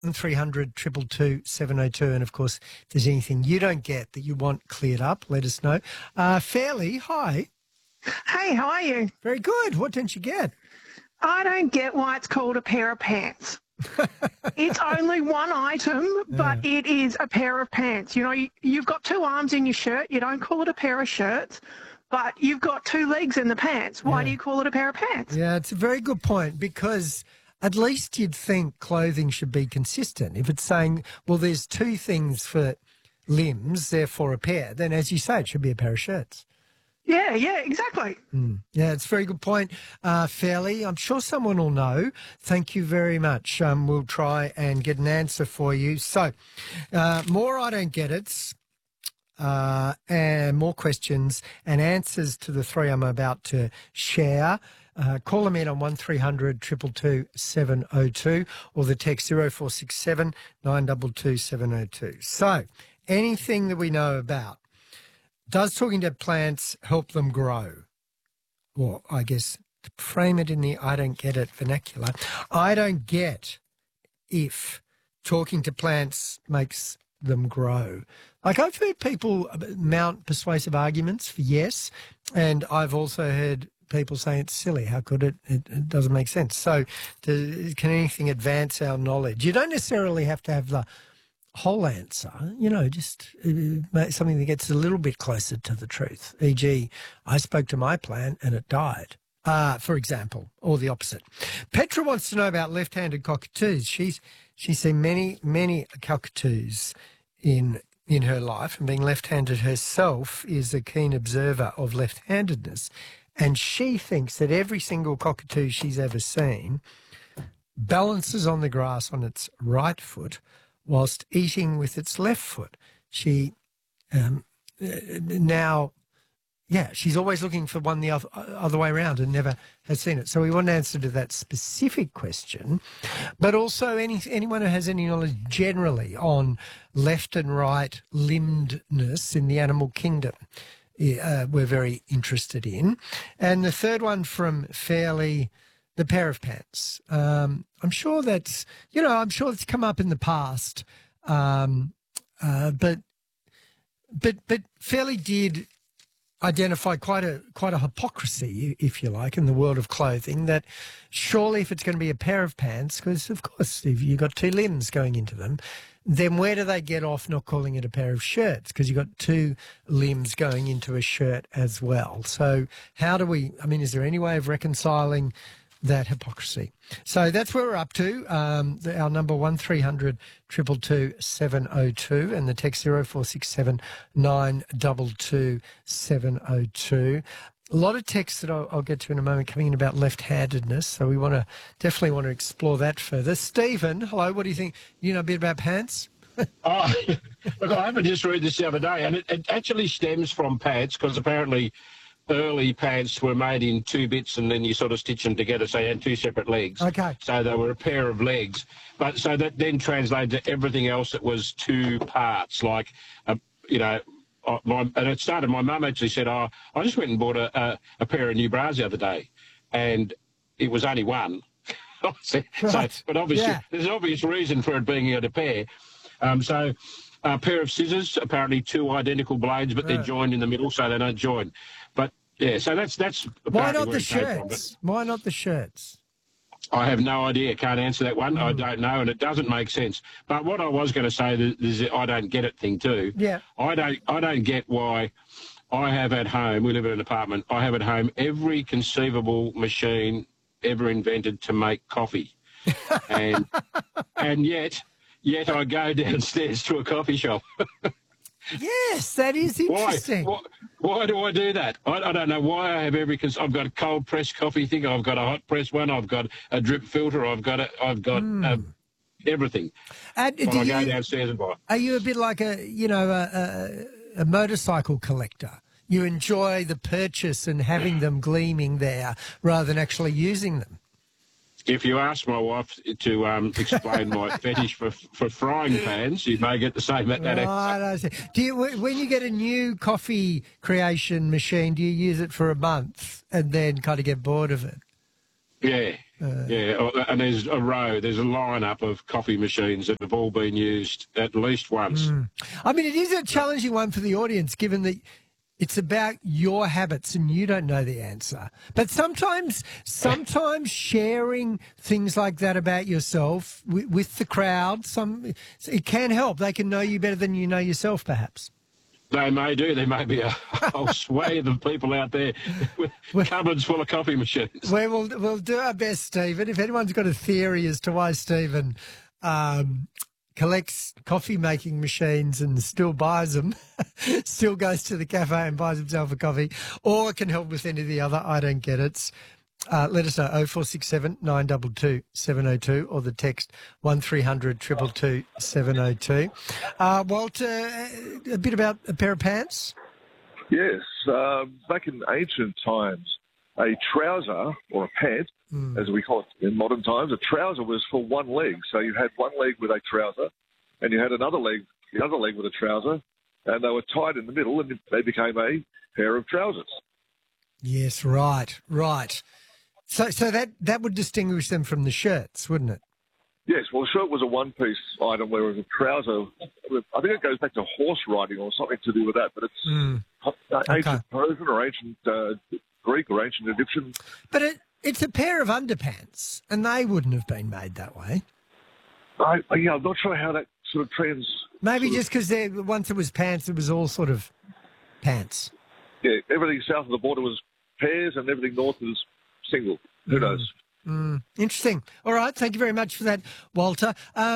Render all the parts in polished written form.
300 222 702. And, of course, if there's anything you don't get that you want cleared up, let us know. Fairly, hi. Hey, how are you? Very good. What didn't you get? I don't get why it's called a pair of pants. It's only one item, but it is a pair of pants. You know, you've got two arms in your shirt. You don't call it a pair of shirts, but you've got two legs in the pants. Why do you call it a pair of pants? Yeah, it's a very good point, because at least you'd think clothing should be consistent. If it's saying, well, there's two things for limbs, therefore a pair, then as you say, it should be a pair of shirts. Yeah, exactly. Yeah, it's a very good point, Fairly. I'm sure someone will know. Thank you very much. We'll try and get an answer for you. So, more I don't get it's, and more questions and answers to the three I'm about to share. Call them in on 1300 222 702 or the text 0467 922 702. So, anything that we know about. Does talking to plants help them grow? Well, I guess to frame it in the I don't get it vernacular, I don't get if talking to plants makes them grow. Like, I've heard people mount persuasive arguments for yes, and I've also heard people say it's silly. How could it? It doesn't make sense. So can anything advance our knowledge? You don't necessarily have to have the whole answer, you know, just something that gets a little bit closer to the truth. E.g., I spoke to my plant and it died, for example, or the opposite. Petra wants to know about left-handed cockatoos. She's seen many cockatoos in her life, and being left-handed herself is a keen observer of left-handedness. And she thinks that every single cockatoo she's ever seen balances on the grass on its right foot whilst eating with its left foot. She she's always looking for one the other way around and never has seen it. So we want an answer to that specific question, but also anyone who has any knowledge generally on left and right limbedness in the animal kingdom. We're very interested in. And the third one from Fairly, the pair of pants. I'm sure it's come up in the past, but Fairly did identify quite a hypocrisy, if you like, in the world of clothing, that surely if it's going to be a pair of pants, because of course if you've got two limbs going into them, then where do they get off not calling it a pair of shirts? Because you've got two limbs going into a shirt as well. So is there any way of reconciling that hypocrisy? So that's where we're up to. Our number 1300 222 702 and the text 0467 922 702. A lot of texts that I'll get to in a moment coming in about left-handedness, so we definitely want to explore that further. Stephen, hello, what do you think? You know a bit about pants? Look, I happened to just read this the other day, and it actually stems from pants, because apparently early pants were made in two bits and then you sort of stitch them together, so you had two separate legs. Okay. So they were a pair of legs. But so that then translated to everything else that was two parts, like, and it started, my mum actually said, I just went and bought a pair of new bras the other day, and it was only one. But obviously, there's an obvious reason for it being a pair. So a pair of scissors, apparently two identical blades, but they're joined in the middle, so they don't join. But yeah, so that's why not the shirts? Why not the shirts? I have no idea. Can't answer that one. I don't know, and it doesn't make sense. But what I was going to say is the I don't get it thing too. Yeah. I don't get why I have at home. We live in an apartment. I have at home every conceivable machine ever invented to make coffee, and yet I go downstairs to a coffee shop. Yes, that is interesting. Why do I do that? I don't know why I have I've got a cold press coffee thing. I've got a hot press one. I've got a drip filter. I've got everything. I go downstairs and buy. Are you a bit like a motorcycle collector? You enjoy the purchase and having them gleaming there rather than actually using them. If you ask my wife to explain my fetish for frying pans, you may get the same answer. Do you, when you get a new coffee creation machine, do you use it for a month and then kind of get bored of it? Yeah, and there's a lineup of coffee machines that have all been used at least once. I mean, it is a challenging one for the audience, given that it's about your habits and you don't know the answer. But sometimes sharing things like that about yourself with the crowd, it can help. They can know you better than you know yourself, perhaps. They may do. There may be a whole swathe of people out there with cupboards full of coffee machines. We'll do our best, Stephen. If anyone's got a theory as to why Stephen collects coffee-making machines and still buys them, still goes to the cafe and buys himself a coffee, or can help with any of the other I Don't Get It's, let us know, 0467 922 702 or the text 1300 222 702. Walter, a bit about a pair of pants? Yes. Back in ancient times, a trouser or a pant, as we call it in modern times, a trouser was for one leg. So you had one leg with a trouser and you had the other leg with a trouser, and they were tied in the middle and they became a pair of trousers. Yes, right. So that would distinguish them from the shirts, wouldn't it? Yes, well, a shirt was a one-piece item, whereas a trouser, I think it goes back to horse riding or something to do with that, but it's ancient Persian or ancient Greek or ancient Egyptian. But it's a pair of underpants, and they wouldn't have been made that way. I'm not sure how that sort of trends. Maybe just because once it was pants, it was all sort of pants. Yeah, everything south of the border was pairs and everything north was single. Who knows? Interesting. All right. Thank you very much for that, Walter.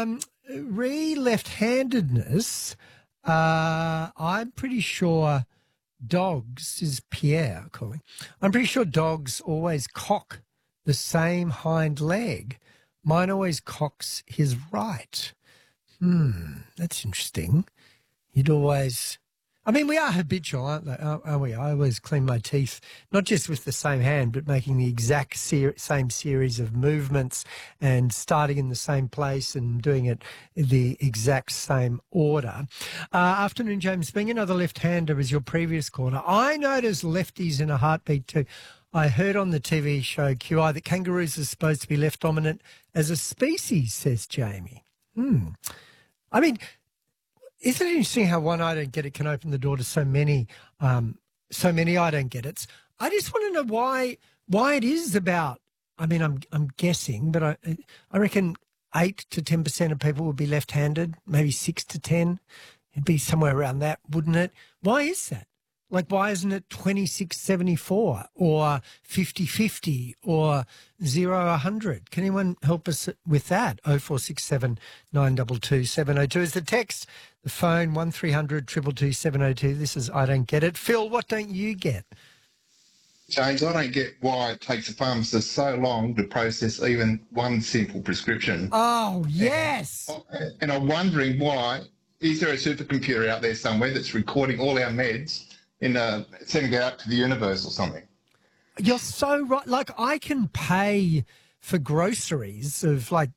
Left-handedness, I'm pretty sure dogs, is Pierre calling, I'm pretty sure dogs always cock the same hind leg. Mine always cocks his right. That's interesting. You'd always... I mean, we are habitual, aren't we? I always clean my teeth, not just with the same hand, but making the exact same series of movements and starting in the same place and doing it in the exact same order. Afternoon, James Bing, another left-hander is your previous caller. I notice lefties in a heartbeat too. I heard on the TV show QI that kangaroos are supposed to be left dominant as a species, says Jamie. I mean... Isn't it interesting how one I Don't Get It can open the door to so many I Don't Get It's? I just want to know why it is about, I mean, I'm guessing, but I reckon 8 to 10% of people would be left-handed, maybe 6 to 10. It'd be somewhere around that, wouldn't it? Why is that? Like, why isn't it 26-74 or 50-50 or 0-100? Can anyone help us with that? 0467 922 702 is the text. The phone, 1300 222 702. This is I Don't Get It. Phil, what don't you get? James, I don't get why it takes a pharmacist so long to process even one simple prescription. Oh, yes. And I'm wondering why. Is there a supercomputer out there somewhere that's recording all our meds and sending it out to the universe or something? You're so right. Like, I can pay for groceries of like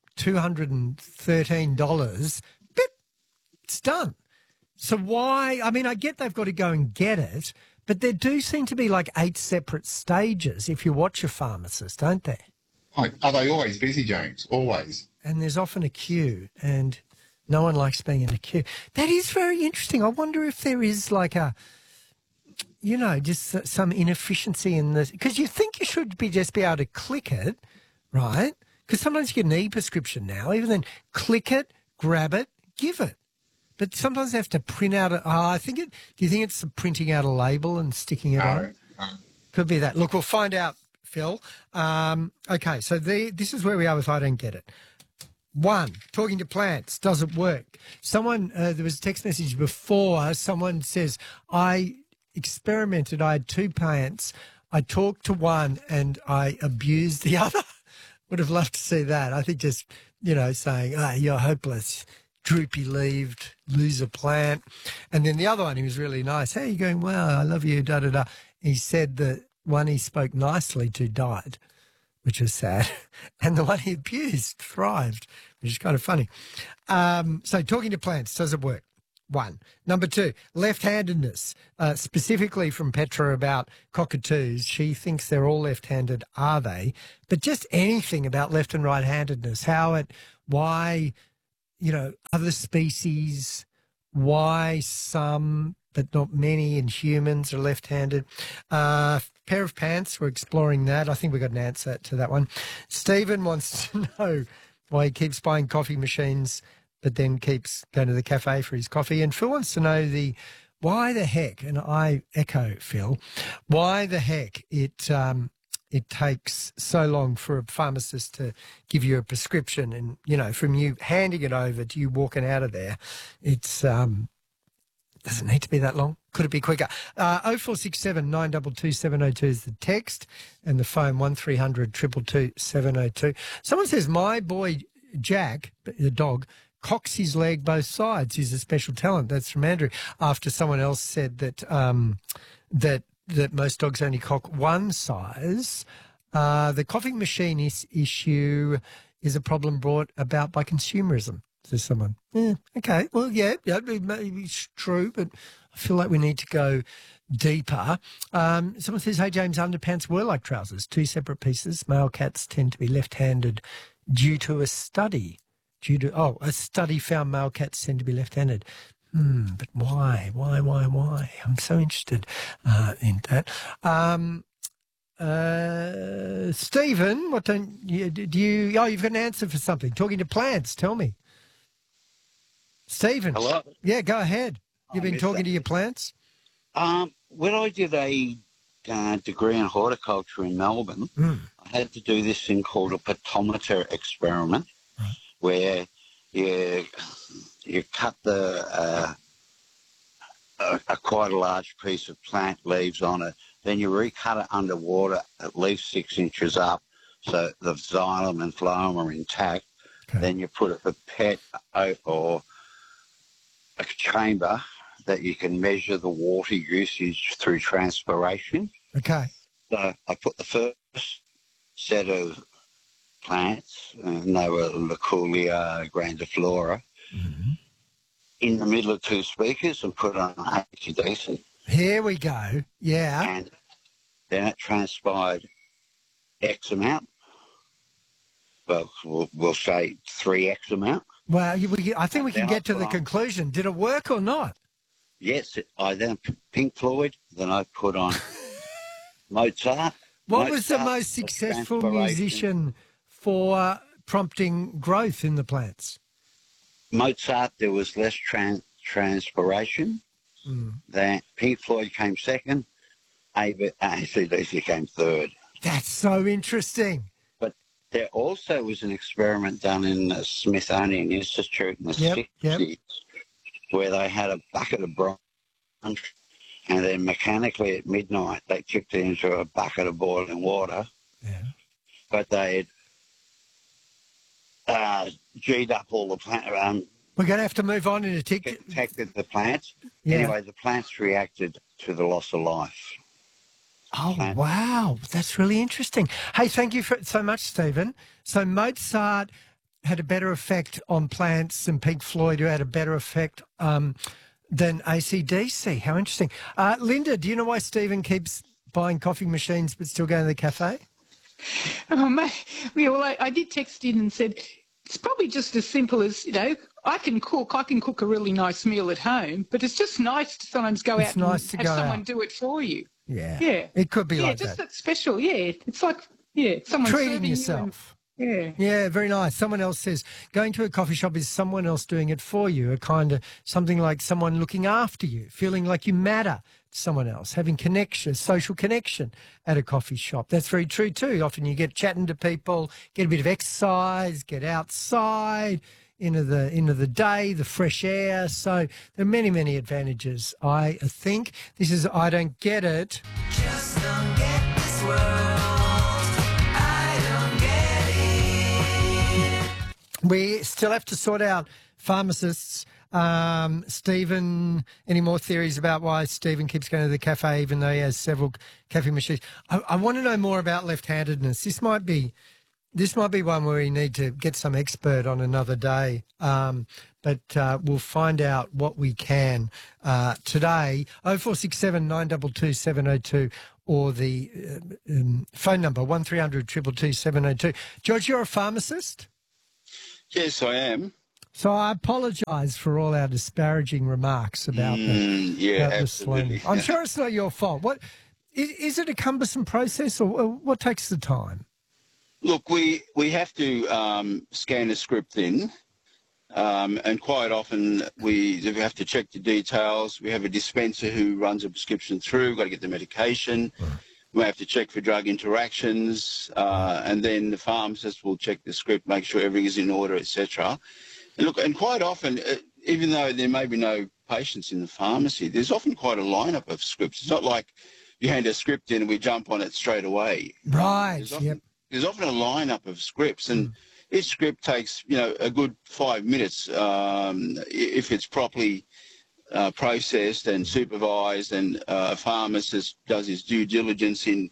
$213, but it's done. So why? I mean, I get they've got to go and get it, but there do seem to be like 8 separate stages if you watch a pharmacist, don't there? Are they always busy, James? Always. And there's often a queue, and no one likes being in a queue. That is very interesting. I wonder if there is like a... just some inefficiency in this. Because you think you should just be able to click it, right? Because sometimes you get an e-prescription now. Even then, click it, grab it, give it. But sometimes they have to print out do you think it's printing out a label and sticking it on? No. Could be that. Look, we'll find out, Phil. Okay, so this is where we are with I Don't Get It. 1, talking to plants, does it work? Someone, there was a text message before, someone says, I experimented. I had 2 plants. I talked to one and I abused the other. Would have loved to see that. I think just, saying, you're hopeless, droopy-leaved, loser plant. And then the other one, he was really nice. Hey, you're going, well, I love you, da-da-da. He said that one he spoke nicely to died, which was sad. And the one he abused thrived, which is kind of funny. So talking to plants, does it work? one. Number two, left-handedness, specifically from Petra about cockatoos. She thinks they're all left-handed, are they? But just anything about left and right-handedness, why, other species, why some but not many in humans are left-handed. Pair of pants, we're exploring that. I think we got an answer to that one. Stephen wants to know why he keeps buying coffee machines but then keeps going to the cafe for his coffee. And Phil wants to know why the heck, and I echo Phil, why the heck it takes so long for a pharmacist to give you a prescription and, from you handing it over to you walking out of there, it's does it need to be that long? Could it be quicker? 0467 922 702 is the text and the phone 1300 222 702. Someone says, my boy Jack, the dog, cocks his leg both sides. He's a special talent. That's from Andrew. After someone else said that that most dogs only cock one size. The coffee machine issue is a problem brought about by consumerism, says someone. Yeah, okay. Well, yeah, maybe it's true, but I feel like we need to go deeper. Someone says, hey, James, underpants were like trousers, two separate pieces. Male cats tend to be left-handed due to a study. A study found male cats tend to be left-handed. But why? Why? I'm so interested in that. Stephen, what don't you do? You've got an answer for something. Talking to plants. Tell me, Stephen. Hello. Yeah, go ahead. You've been talking to your plants. When I did a degree in horticulture in Melbourne, I had to do this thing called a petometer experiment, where you cut quite a large piece of plant leaves on it, then you recut it underwater at least 6 inches up so the xylem and phloem are intact. Okay. Then you put a pipette or a chamber that you can measure the water usage through transpiration. Okay. So I put the first set of plants, and they were Loculia grandiflora, in the middle of two speakers and put on AC/DC. Here we go. Yeah. And then it transpired X amount. Well, we'll say 3X amount. Well, I think we can get to the conclusion. Did it work or not? Yes. I then Pink Floyd, then I put on Mozart. What was the most successful musician for prompting growth in the plants? Mozart, there was less transpiration. Then Pink Floyd came second. AC/DC came third. That's so interesting. But there also was an experiment done in the Smithsonian Institute in the 60s where they had a bucket of bronze, and then mechanically at midnight they tipped it into a bucket of boiling water. Yeah. But they had G'd up all the plant. We're going to have to move on in a tick. Protected the plants. Yeah. Anyway, the plants reacted to the loss of life. Oh, wow. That's really interesting. Hey, thank you so much, Stephen. So Mozart had a better effect on plants than Pink Floyd, who had a better effect than AC/DC. How interesting. Linda, do you know why Stephen keeps buying coffee machines but still going to the cafe? I did text in and said, it's probably just as simple as, I can cook a really nice meal at home, but it's just nice to sometimes go out and have someone do it for you. Yeah. Yeah. It could be like that. Yeah, just that special. Yeah. It's like, someone treating yourself. Yeah, very nice. Someone else says going to a coffee shop is someone else doing it for you, a kind of something like someone looking after you, feeling like you matter to someone else, having connection, social connection at a coffee shop. That's very true too. Often you get chatting to people, get a bit of exercise, get outside into the day, the fresh air. So there are many, many advantages, I think. This is I Don't Get It. Just don't get this world. We still have to sort out pharmacists. Stephen, any more theories about why Stephen keeps going to the cafe even though he has several cafe machines? I want to know more about left-handedness. This might be this might be one where we need to get some expert on another day. But we'll find out what we can today. 0467 922 702 or the phone number 1300 222 702. George, you're a pharmacist? Yes, I am. So I apologise for all our disparaging remarks about the slang. I'm sure it's not your fault. What is it a cumbersome process, or what takes the time? Look, we have to scan a script in, and quite often we have to check the details. We have a dispenser who runs a prescription through. We've got to get the medication. Right. We have to check for drug interactions, and then the pharmacist will check the script, make sure everything is in order, etc. And look, and quite often, even though there may be no patients in the pharmacy, there's often quite a lineup of scripts. It's not like you hand a script in and we jump on it straight away. Right. There's often a lineup of scripts, and each script takes, a good 5 minutes if it's properly processed and supervised, and a pharmacist does his due diligence in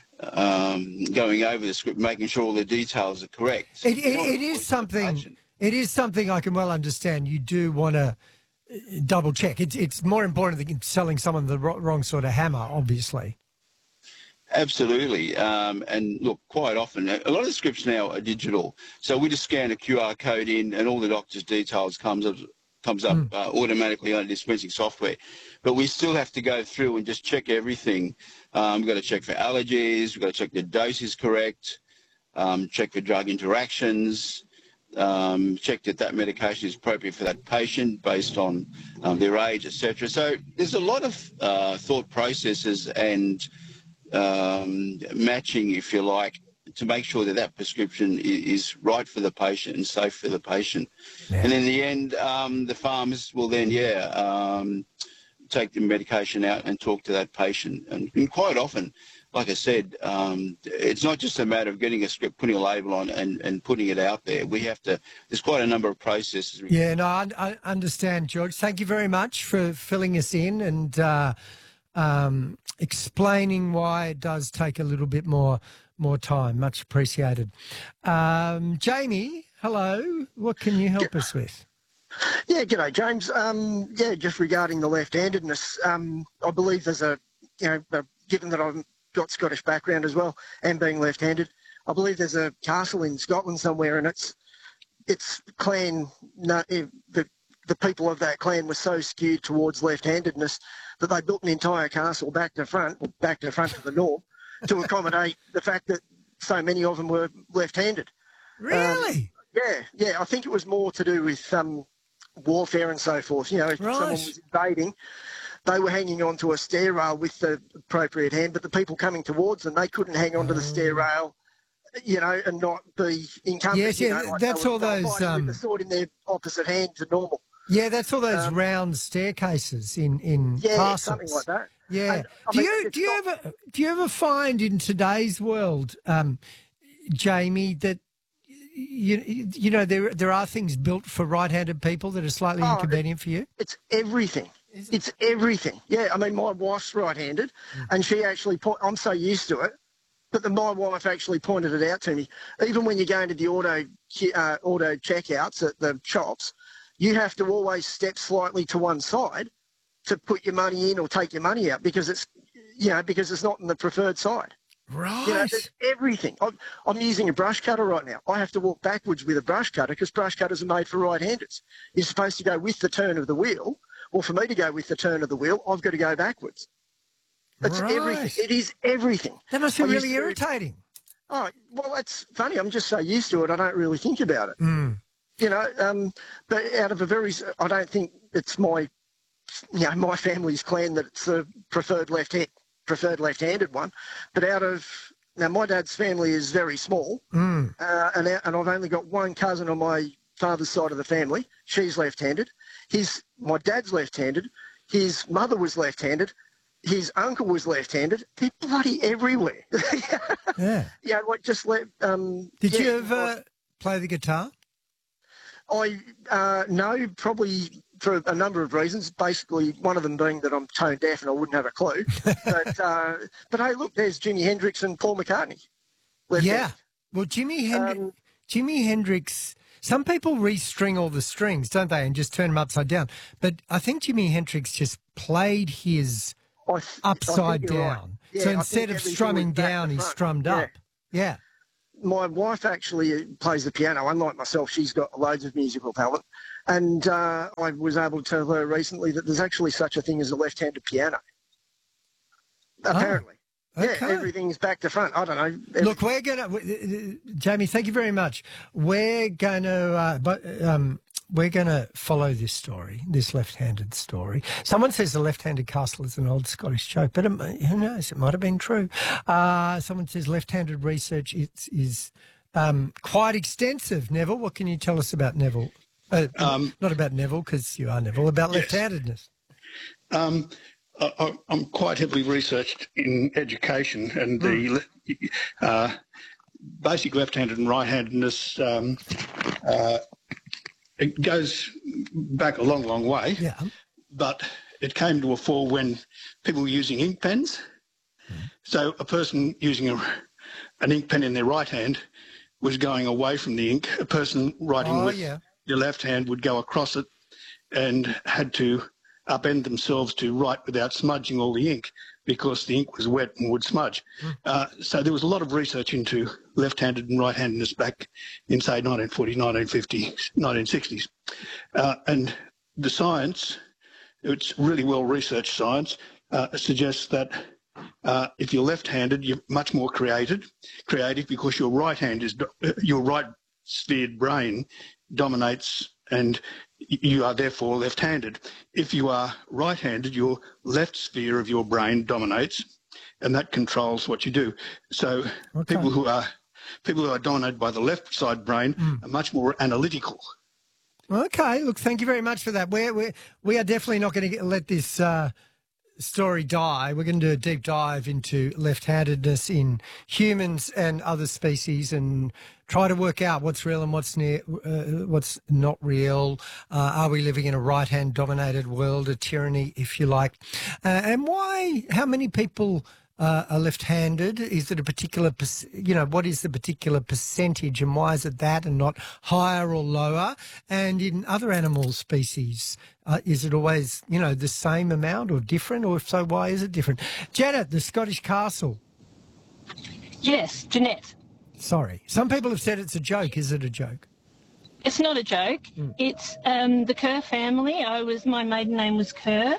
going over the script, making sure all the details are correct. It is something. It is something I can well understand. You do want to double check. It's more important than selling someone the wrong sort of hammer, obviously. Absolutely. And look, quite often, a lot of the scripts now are digital. So we just scan a QR code in and all the doctor's details comes up automatically on dispensing software. But we still have to go through and just check everything. We've got to check for allergies. We've got to check the dose is correct. Check for drug interactions. Check that medication is appropriate for that patient based on their age, etc. So there's a lot of thought processes and matching, if you like, to make sure that prescription is right for the patient and safe for the patient. Yeah. And in the end, the pharmacist will then, take the medication out and talk to that patient. And quite often, like I said, it's not just a matter of getting a script, putting a label on and putting it out there. There's quite a number of processes. Yeah, no, I understand, George. Thank you very much for filling us in and explaining why it does take a little bit more time. Much appreciated. Jamie, hello. What can you help us with? Yeah, g'day, James. Just regarding the left-handedness, I believe there's given that I've got Scottish background as well and being left-handed, I believe there's a castle in Scotland somewhere, and its clan, the people of that clan were so skewed towards left-handedness that they built an entire castle back to front to the north to accommodate the fact that so many of them were left-handed. Really? Yeah. I think it was more to do with warfare and so forth. If someone was invading, they were hanging onto a stair rail with the appropriate hand, but the people coming towards them, they couldn't hang onto the stair rail, and not be incumbent. Yes, that's all those with the sword in their opposite hand to normal. Yeah, that's all those round staircases in castles. Something like that. Yeah. Do you ever find in today's world, Jamie, that there are things built for right-handed people that are slightly inconvenient for you? It's everything. It's everything. Yeah, I mean, my wife's right-handed, and she actually I'm so used to it, but my wife actually pointed it out to me. Even when you go into the auto checkouts at the shops, you have to always step slightly to one side to put your money in or take your money out because it's not in the preferred side. Right. There's everything. I'm using a brush cutter right now. I have to walk backwards with a brush cutter because brush cutters are made for right-handers. You're supposed to go with the turn of the wheel. Well, for me to go with the turn of the wheel, I've got to go backwards. It's everything. It is everything. That must be really irritating. Oh, well, that's funny. I'm just so used to it, I don't really think about it. Mm. But out of I don't think it's my family's clan that it's the preferred left-handed one. But my dad's family is very small, and I've only got one cousin on my father's side of the family. She's left-handed. My dad's left-handed. His mother was left-handed. His uncle was left-handed. They're bloody everywhere. Yeah. Yeah, Did you ever play the guitar? No, probably for a number of reasons. Basically, one of them being that I'm tone deaf and I wouldn't have a clue. But hey, look, there's Jimi Hendrix and Paul McCartney. Yeah. Well, Jimi Hendrix, some people restring all the strings, don't they, and just turn them upside down. But I think Jimi Hendrix just played his upside down. Right. Yeah, so instead of strumming down, he strummed up. Yeah. My wife actually plays the piano. Unlike myself, she's got loads of musical talent. And I was able to tell her recently that there's actually such a thing as a left-handed piano. Apparently. Okay. Yeah, everything's back to front. I don't know. Look, we're going to, Jamie, thank you very much. We're going to follow this story, this left-handed story. Someone says the left-handed castle is an old Scottish joke, but who knows? It might have been true. Someone says left-handed research is quite extensive. Neville, what can you tell us about Neville? Not about Neville, because you are Neville, about left-handedness. I'm quite heavily researched in education, and the basic left-handed and right-handedness, it goes back a long, long way. Yeah. But it came to a fore when people were using ink pens. So a person using an ink pen in their right hand was going away from the ink. A person writing with your left hand would go across it and had to upend themselves to write without smudging all the ink because the ink was wet and would smudge. So there was a lot of research into left-handed and right-handedness back in, say, 1940s, 1950s, 1960s. And the science, it's really well-researched science, suggests that if you're left-handed, you're much more creative because your right hand is, your right-sphered brain dominates and you are therefore left-handed. If you are right-handed, your left sphere of your brain dominates, and that controls what you do. So people who are dominated by the left side brain are much more analytical. Okay, look, thank you very much for that. We are definitely not going to let this story die. We're going to do a deep dive into left-handedness in humans and other species and try to work out what's real and what's not real. Are we living in a right-hand dominated world, a tyranny, if you like? And why, how many people are left-handed? Is it a particular, what is the particular percentage and why is it that and not higher or lower? And in other animal species, is it always, the same amount or different? Or if so, why is it different? Janet, the Scottish castle. Yes, Jeanette. Sorry. Some people have said it's a joke. Is it a joke? It's not a joke. It's the Kerr family. My maiden name was Kerr.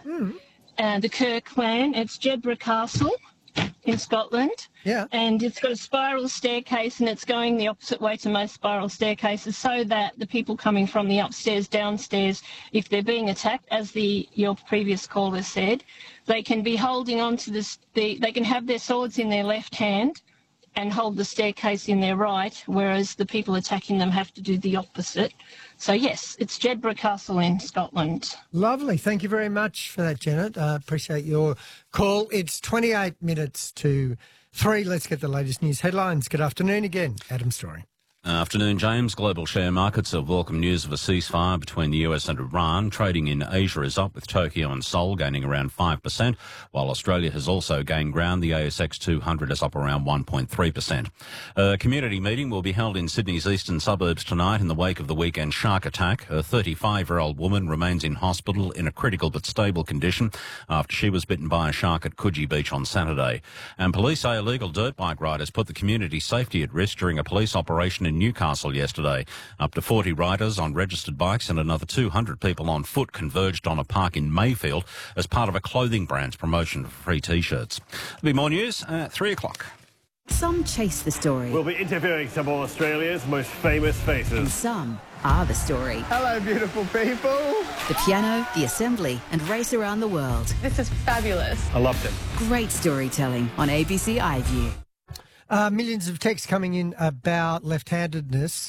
The Kerr clan. It's Jedburgh Castle in Scotland. Yeah. And it's got a spiral staircase and it's going the opposite way to most spiral staircases so that the people coming from the upstairs, downstairs, if they're being attacked, as your previous caller said, they can be holding on to they can have their swords in their left hand and hold the staircase in their right, whereas the people attacking them have to do the opposite. So, yes, it's Jedburgh Castle in Scotland. Lovely. Thank you very much for that, Janet. Appreciate your call. It's 28 minutes to 3. Let's get the latest news headlines. Good afternoon again. Adam Story. Afternoon, James. Global share markets have welcomed news of a ceasefire between the US and Iran. Trading in Asia is up, with Tokyo and Seoul gaining around 5%, while Australia has also gained ground. The ASX 200 is up around 1.3%. A community meeting will be held in Sydney's eastern suburbs tonight in the wake of the weekend shark attack. A 35-year-old woman remains in hospital in a critical but stable condition after she was bitten by a shark at Coogee Beach on Saturday. And police say illegal dirt bike riders put the community's safety at risk during a police operation in Newcastle yesterday. Up to 40 riders on registered bikes and another 200 people on foot converged on a park in Mayfield as part of a clothing brand's promotion for free T-shirts. There'll be more news at 3 o'clock. Some chase the story. We'll be interviewing some of Australia's most famous faces. And some are the story. Hello, beautiful people. The piano, the assembly, and race around the world. This is fabulous. I loved it. Great storytelling on ABC iView. Millions of texts coming in about left-handedness.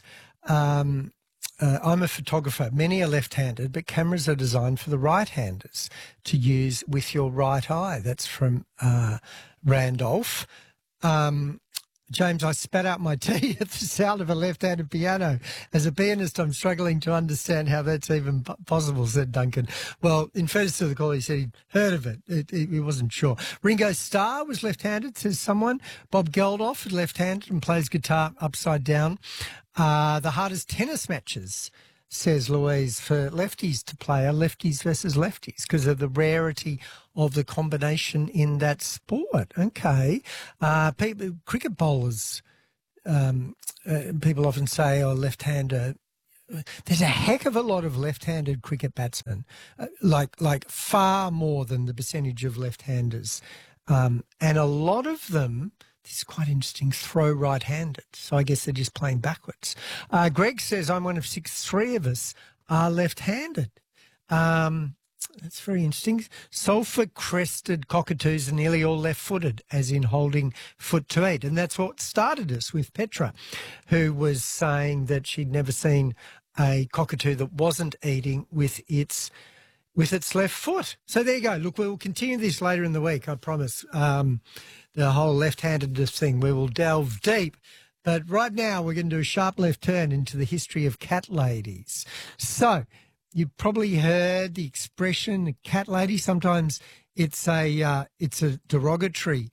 I'm a photographer. Many are left-handed, but cameras are designed for the right-handers to use with your right eye. That's from Randolph. James, I spat out my tea at the sound of a left-handed piano. As a pianist, I'm struggling to understand how that's even possible, said Duncan. Well, in fairness to the call, he said he'd heard of it. He wasn't sure. Ringo Starr was left-handed, says someone. Bob Geldof is left-handed and plays guitar upside down. The hardest tennis matches, says Louise, for lefties to play are lefties versus lefties because of the rarity of the combination in that sport. Okay. Cricket bowlers, people often say, oh, left-hander. There's a heck of a lot of left-handed cricket batsmen, like far more than the percentage of left-handers. And a lot of them, this is quite interesting, throw right-handed. So I guess they're just playing backwards. Greg says, I'm one of 6. 3 of us are left-handed. That's very interesting. Sulphur-crested cockatoos are nearly all left-footed, as in holding foot to eat. And that's what started us with Petra, who was saying that she'd never seen a cockatoo that wasn't eating with its left foot. So there you go. Look, we'll continue this later in the week, I promise. The whole left-handedness thing, we will delve deep. But right now we're going to do a sharp left turn into the history of cat ladies. So you've probably heard the expression cat lady. Sometimes it's a derogatory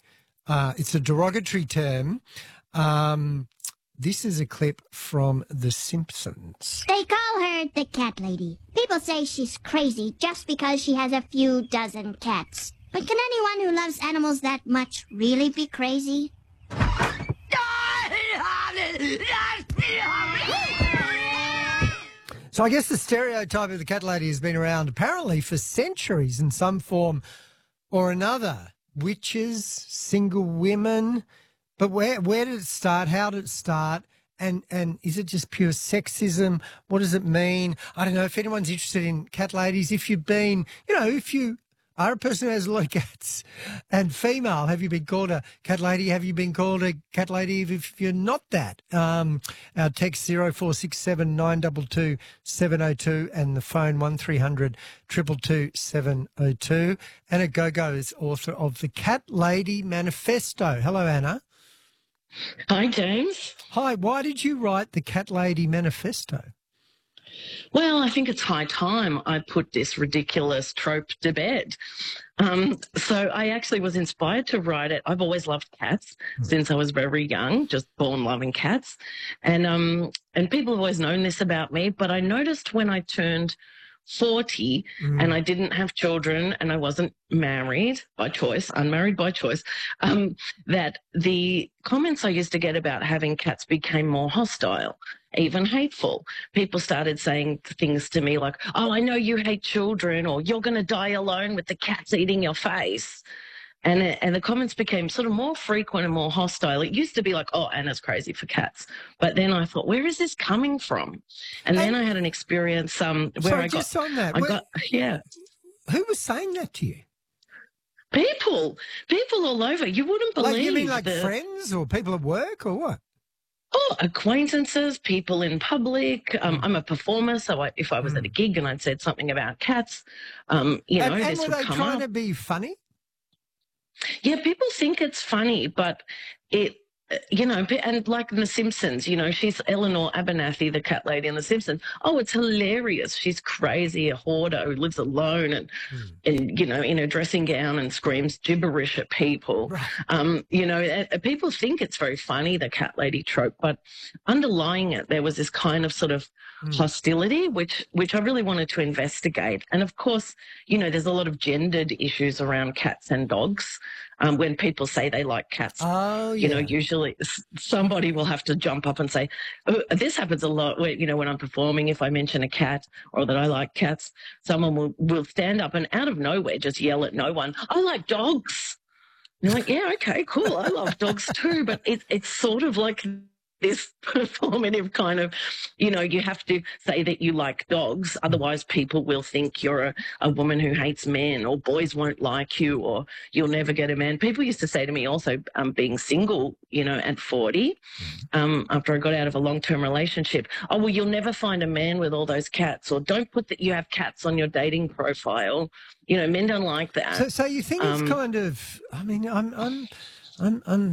term. This is a clip from The Simpsons. They call her the cat lady. People say she's crazy just because she has a few dozen cats. But can anyone who loves animals that much really be crazy? So I guess the stereotype of the cat lady has been around apparently for centuries in some form or another. Witches, single women. But where did it start? How did it start? And is it just pure sexism? What does it mean? I don't know. If anyone's interested in cat ladies, if you've been, if you are a person who has a lot of cats and female, have you been called a cat lady? Have you been called a cat lady if you're not that? Our text 0467 922 702 and the phone 1300 222 702. Anna Gogo is author of The Cat Lady Manifesto. Hello, Anna. Hi, James. Hi. Why did you write The Cat Lady Manifesto? Well, I think it's high time I put this ridiculous trope to bed. So I actually was inspired to write it. I've always loved cats since I was very young, just born loving cats. And people have always known this about me, but I noticed when I turned 40 and I didn't have children and I wasn't married by choice, unmarried by choice, that the comments I used to get about having cats became more hostile, even hateful. People started saying things to me like, oh, I know you hate children, or you're going to die alone with the cats eating your face. And the comments became sort of more frequent and more hostile. It used to be like, oh, Anna's crazy for cats. But then I thought, where is this coming from? And then I had an experience where sorry, just on that. Yeah. Who was saying that to you? People all over. You wouldn't believe. Like, you mean like friends or people at work or what? Oh, acquaintances, people in public. I'm a performer, so if I was at a gig and I'd said something about cats, and this were would they come trying up. to be funny? Yeah, people think it's funny, but it, and like in The Simpsons, she's Eleanor Abernathy, the cat lady in The Simpsons. Oh, it's hilarious. She's crazy, a hoarder who lives alone and in a dressing gown and screams gibberish at people. Right. People think it's very funny, the cat lady trope, but underlying it, there was this kind of sort of hostility, which I really wanted to investigate. And of course, there's a lot of gendered issues around cats and dogs. When people say they like cats, usually somebody will have to jump up and say, oh, this happens a lot when I'm performing, if I mention a cat or that I like cats, someone will stand up and out of nowhere just yell at no one, I like dogs. And you're like, yeah, okay, cool. I love dogs too. But it's sort of like this performative kind of, you have to say that you like dogs. Otherwise, people will think you're a woman who hates men, or boys won't like you, or you'll never get a man. People used to say to me also, being single, at 40, after I got out of a long-term relationship, oh, well, you'll never find a man with all those cats, or don't put that you have cats on your dating profile. Men don't like that. So you think it's kind of, I mean, I'm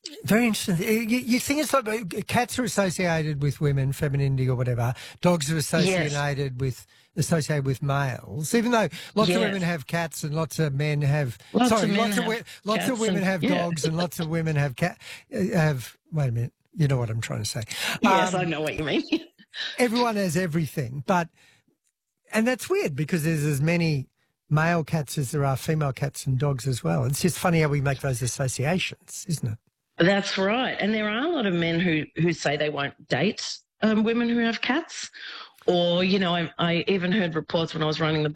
Very interesting. You think it's like cats are associated with women, femininity or whatever. Dogs are associated with males, even though lots of women have cats and lots of men have. Lots of women have dogs and lots of women have wait a minute. You know what I'm trying to say. Yes, I know what you mean. Everyone has everything, and that's weird because there's as many male cats as there are female cats and dogs as well. It's just funny how we make those associations, isn't it? That's right. And there are a lot of men who say they won't date women who have cats. Or, I even heard reports when I was running the